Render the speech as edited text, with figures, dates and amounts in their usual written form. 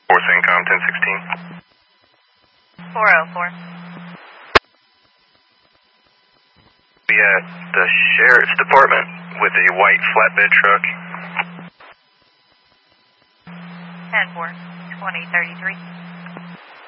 4 Syncom 1016. 404. Be at the Sheriff's Department with a white flatbed truck. 10-4, 2033.